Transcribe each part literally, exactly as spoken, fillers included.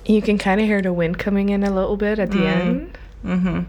You can kind of hear the wind coming in a little bit at the Mm. end. Mm-hmm.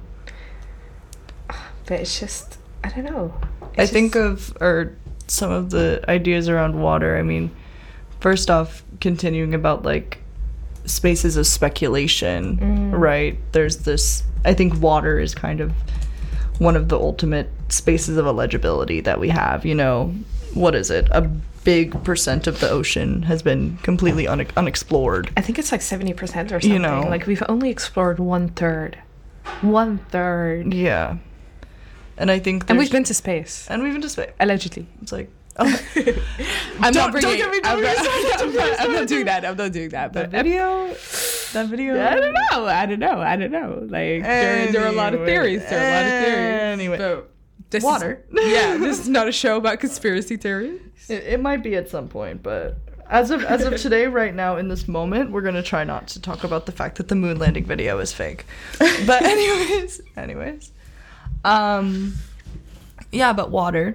But it's just, I don't know. I It's think just- of, or some of the ideas around water. I mean, first off, continuing about like spaces of speculation, Mm. right? There's this, I think water is kind of one of the ultimate spaces of illegibility that we have. You know, what is it? A big percent of the ocean has been completely une- unexplored. I think it's like seventy percent or something. You know. Like, we've only explored one third. One third. Yeah. And I think And there's- we've been to space. and we've been to space. Allegedly. It's like, oh, I'm Don't- not bringing. don't get me- I'm, don't not, get me started, I'm, not, I'm not doing that. I'm not doing that. that But video, that video. I don't know. I don't know. I don't know. Like there, there are a lot of theories. There are a lot of theories. Anyway. But this Water. Is, yeah, this is not a show about conspiracy theories. It, it might be at some point, but as of as of today, right now, in this moment, we're gonna try not to talk about the fact that the moon landing video is fake. But anyways, anyways, um, yeah, but water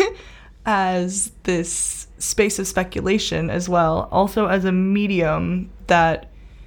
as this space of speculation as well, also as a medium that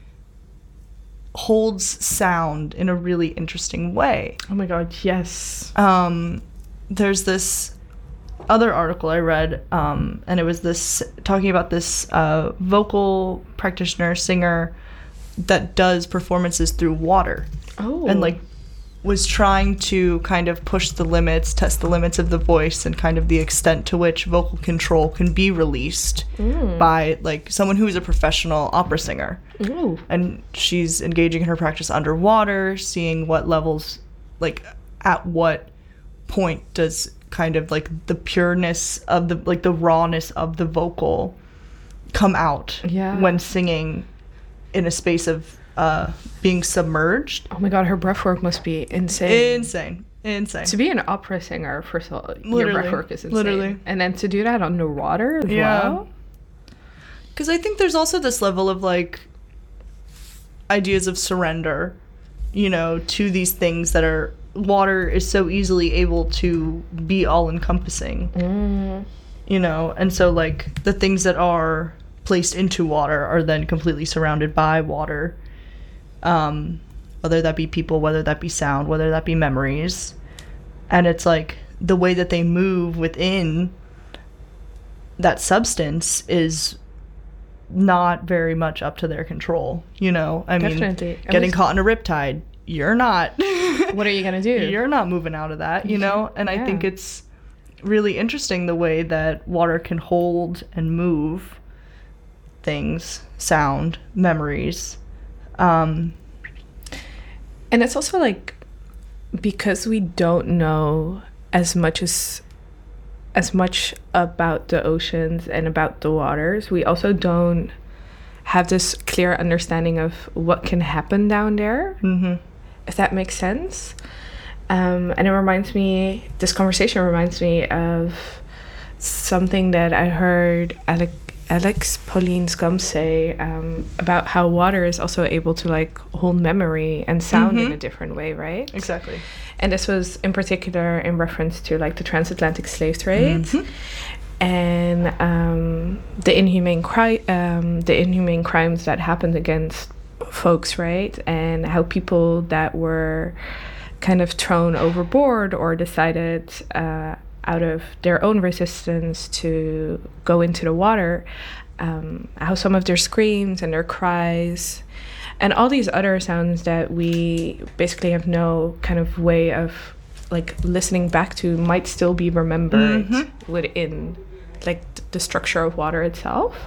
holds sound in a really interesting way. Oh my god, yes. Um, there's this other article I read, um, and it was this talking about this uh, vocal practitioner, singer that does performances through water, Oh. and like was trying to kind of push the limits, test the limits of the voice, and kind of the extent to which vocal control can be released Mm. by like someone who is a professional opera singer. Ooh. And she's engaging in her practice underwater, seeing what levels, like at what point does kind of like the pureness of the, like the rawness of the vocal come out Yeah. when singing in a space of uh, being submerged. Oh my god, her breath work must be insane. Insane. Insane. To be an opera singer, first of all, your Literally. breath work is insane. Literally. And then to do that underwater as Yeah. well. Because I think there's also this level of like ideas of surrender, you know, to these things that are, water is so easily able to be all encompassing, Mm. you know, and so like the things that are placed into water are then completely surrounded by water, um, whether that be people, whether that be sound, whether that be memories, and it's like the way that they move within that substance is not very much up to their control, you know. I mean, Definitely. At getting least- caught in a riptide, you're not What are you gonna do? you're not moving out of that, you know. And I think Yeah. it's really interesting the way that water can hold and move things, sound, memories. Um, And it's also like, because we don't know as much as as much about the oceans and about the waters, we also don't have this clear understanding of what can happen down there, mhm. if that makes sense. Um, and it reminds me, this conversation reminds me of something that I heard Alec, Alex Pauline Scum say um, about how water is also able to like hold memory and sound in Mhm. a different way, right? Exactly. And this was in particular in reference to like the transatlantic slave trade Mhm. and um, the inhumane cri- um, the inhumane crimes that happened against folks, right? And how people that were kind of thrown overboard or decided uh, out of their own resistance to go into the water, um, how some of their screams and their cries and all these other sounds that we basically have no kind of way of like listening back to might still be remembered Mhm. within like th- the structure of water itself,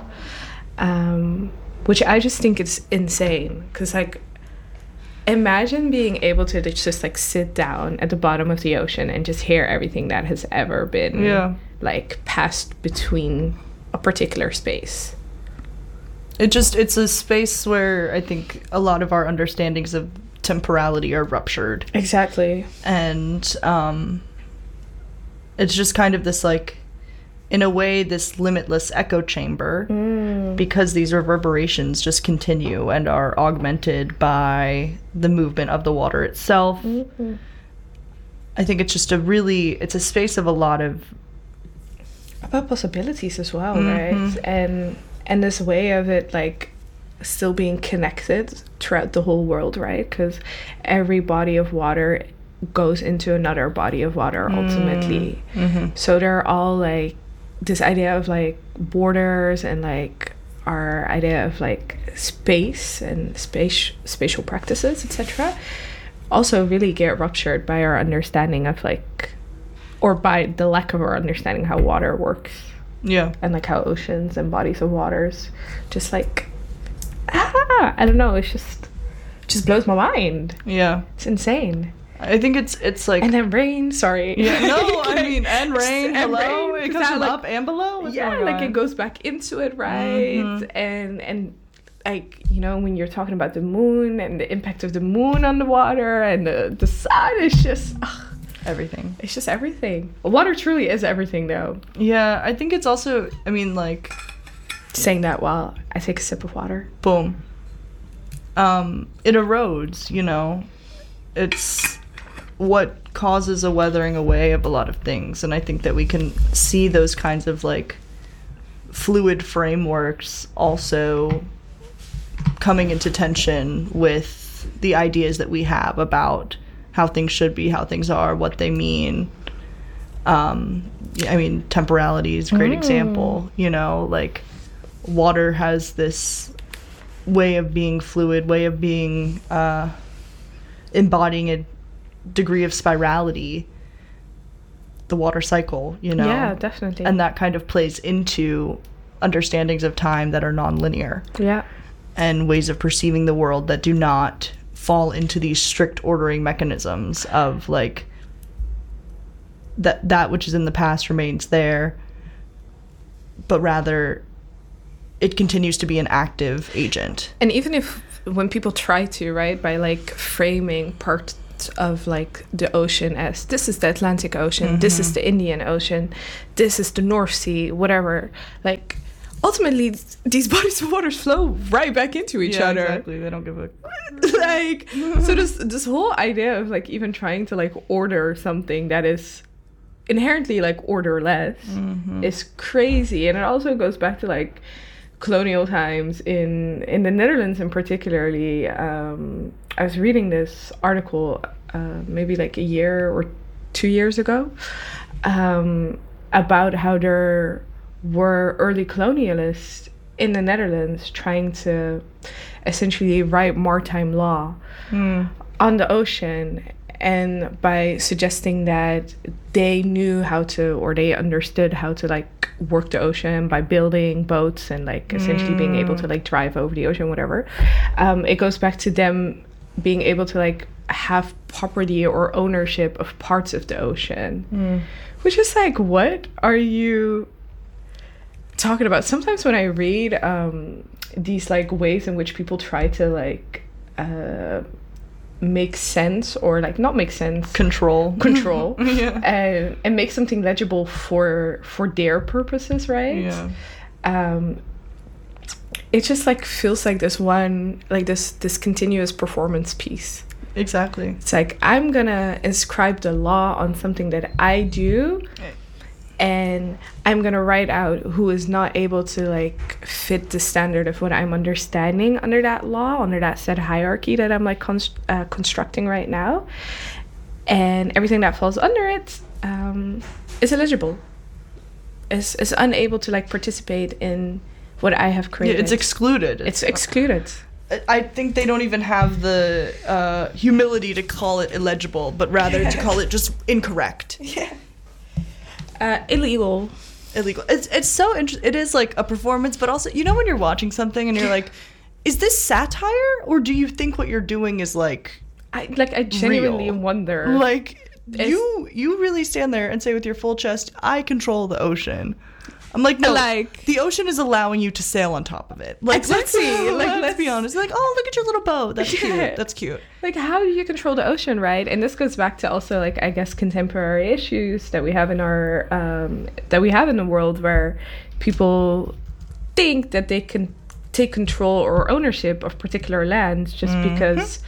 um, which I just think is insane because like imagine being able to just like sit down at the bottom of the ocean and just hear everything that has ever been Yeah. like passed between a particular space. It just, it's a space where I think a lot of our understandings of temporality are ruptured. Exactly. And um, it's just kind of this, like, in a way, this limitless echo chamber, Mm. because these reverberations just continue and are augmented by the movement of the water itself. Mm-hmm. I think it's just a really, it's a space of a lot of, About possibilities as well, Mhm. right? And and this way of it like still being connected throughout the whole world, right? Because every body of water goes into another body of water ultimately. Mm-hmm. So they're all like this idea of like borders and like our idea of like space and space spatial practices, et cetera, also really get ruptured by our understanding of like, or by the lack of our understanding how water works. Yeah. And like how oceans and bodies of waters just like, ah, I don't know, it's just just blows my mind. Yeah. It's insane. I think it's it's like And then rain, sorry. Yeah, no, I mean and rain, And hello. rain, It comes from like, up and below. What's yeah, going like on? it goes back into it, right? Mhm. And and like, you know, when you're talking about the moon and the impact of the moon on the water and the, the sun, it's just ugh, everything. it's just everything. Water truly is everything though. Yeah, I think it's also, I mean, like, Saying that while I take a sip of water. boom. Um, it erodes, you know. It's what causes a weathering away of a lot of things, and I think that we can see those kinds of like fluid frameworks also coming into tension with the ideas that we have about how things should be, how things are, what they mean. Um, I mean, temporality is a great Mm. example, you know, like water has this way of being fluid, way of being, uh, embodying a degree of spirality, the water cycle, you know? Yeah, definitely. And that kind of plays into understandings of time that are nonlinear yeah. and ways of perceiving the world that do not fall into these strict ordering mechanisms of like that that which is in the past remains there, but rather it continues to be an active agent. And even if when people try to, right, by like framing parts of like the ocean as this is the Atlantic Ocean, mm-hmm. this is the Indian Ocean, this is the North Sea, whatever, like ultimately these bodies of water flow right back into each yeah, other. Exactly. They don't give a like so this this whole idea of like even trying to like order something that is inherently like orderless mm-hmm. is crazy. And it also goes back to like colonial times in in the Netherlands in particularly. um I was reading this article uh maybe like a year or two years ago um about how there were early colonialists in the Netherlands trying to essentially write maritime law mm. on the ocean, and by suggesting that they knew how to, or they understood how to like work the ocean by building boats and like essentially mm. being able to like drive over the ocean, whatever. Um, it goes back to them being able to like have property or ownership of parts of the ocean, mm. which is like, what are you talking about? Sometimes when I read um, these like ways in which people try to like uh, make sense or like not make sense, control control yeah. and, and make something legible for for their purposes, right? Yeah. Um, it just like feels like this one like this this continuous performance piece. Exactly. It's like I'm gonna inscribe the law on something that I do, and I'm gonna write out who is not able to like fit the standard of what I'm understanding under that law, under that set hierarchy that I'm like const- uh, constructing right now, and everything that falls under it um, is illegible. Is is unable to like participate in what I have created. Yeah, it's excluded. It's, it's excluded. I think they don't even have the uh, humility to call it illegible, but rather yeah. to call it just incorrect. Yeah. Uh, illegal. Illegal. It's it's so interesting. It is like a performance, but also, you know, when you're watching something and you're like, is this satire, or do you think what you're doing is like, I like I genuinely real? wonder. Like It's, you you really stand there and say with your full chest, I control the ocean. I'm like, no, like, the ocean is allowing you to sail on top of it. Like, exactly. Let's, like, let's, let's be honest. Like, oh, look at your little boat. That's yeah. cute. That's cute. Like, how do you control the ocean, right? And this goes back to also, like, I guess, contemporary issues that we have in our um, that we have in the world, where people think that they can take control or ownership of particular lands just mm-hmm. because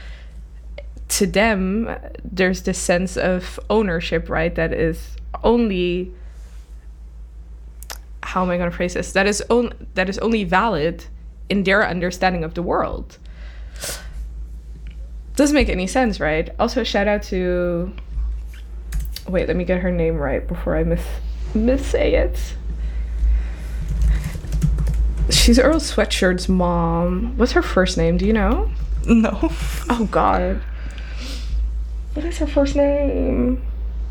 to them there's this sense of ownership, right? That is only. How am I going to phrase this? That is on, that is only valid in their understanding of the world. Doesn't make any sense, right? Also, shout out to, wait, let me get her name right before I miss miss say it. She's Earl Sweatshirt's mom. What's her first name? Do you know? No. Oh God. What is her first name?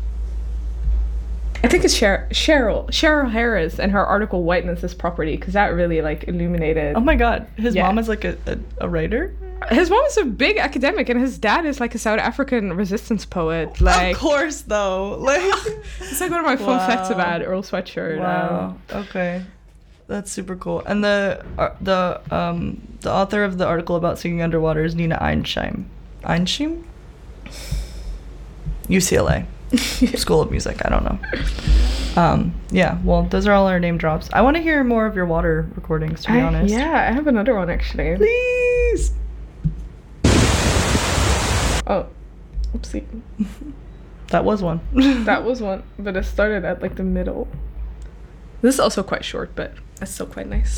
I think it's Cheryl Cheryl, Cheryl Harris and her article "Whiteness is Property" because that really like illuminated. Oh my God, his Yeah. mom is like a, a, a writer. His mom is a big academic, and his dad is like a South African resistance poet. Like, Of course, though. Like, it's like one of my fun Wow. facts about Earl Sweatshirt. wow. Um, Okay, that's super cool. And the uh, the um the author of the article about singing underwater is Nina Einsheim. Einsheim. U C L A School of Music. I don't know. Um. Yeah. Well, those are all our name drops. I want to hear more of your water recordings. To be I- honest. yeah, I have another one actually. Please. Oh, oopsie. That was one. That was one, but it started at like the middle. This is also quite short, but it's still quite nice.